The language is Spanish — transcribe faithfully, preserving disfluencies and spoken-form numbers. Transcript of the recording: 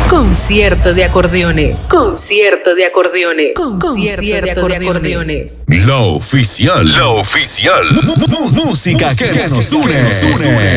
Concierto de acordeones. Concierto de acordeones. Concierto de acordeones. La oficial. La oficial. Música que nos une.